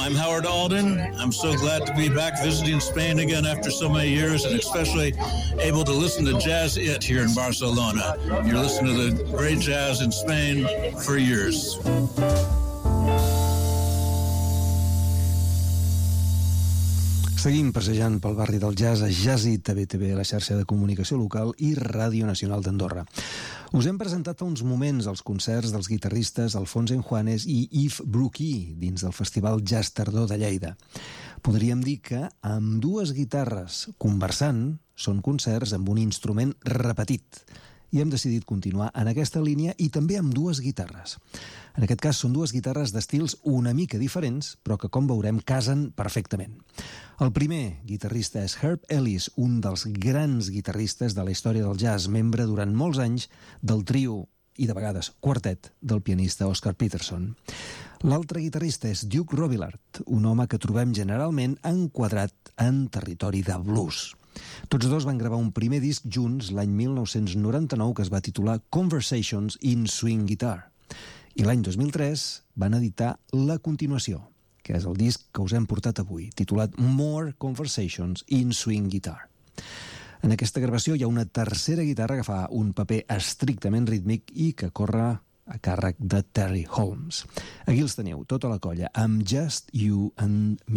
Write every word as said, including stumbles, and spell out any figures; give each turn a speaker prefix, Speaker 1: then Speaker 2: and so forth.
Speaker 1: I'm Howard Alden. I'm so glad to be back visiting Spain again after so many years, and especially able to listen to Jazz It here in Barcelona. You're listening to the great jazz in Spain for years.
Speaker 2: Seguim passejant pel barri del jazz a Jazz It, a B T V, la xarxa de comunicació local i Ràdio Nacional d'Andorra. Us hem presentat fa uns moments els concerts dels guitarristes Alfonso Juanes i Yves Brucky dins del Festival Jazz Tardor de Lleida. Podríem dir que amb dues guitarres conversant són concerts amb un instrument repetit, i hem decidit continuar en aquesta línia i també amb dues guitarres. En aquest cas són dues guitarres d'estils una mica diferents, però que, com veurem, casen perfectament. El primer guitarrista és Herb Ellis, un dels grans guitarristes de la història del jazz, membre durant molts anys del trio i de vegades quartet del pianista Oscar Peterson. L'altre guitarrista és Duke Robillard, un home que trobem generalment enquadrat en territori de blues. Tots dos van gravar un primer disc junts l'any mil nou-cents noranta-nou que es va titular Conversations in Swing Guitar, i l'any dos mil tres van editar la continuació, que és el disc que us hem portat avui, titulat More Conversations in Swing Guitar. En aquesta gravació hi ha una tercera guitarra que fa un paper estrictament rítmic i que corre a càrrec de Terry Holmes. Aquí els teniu, tota la colla, amb Just You and Me.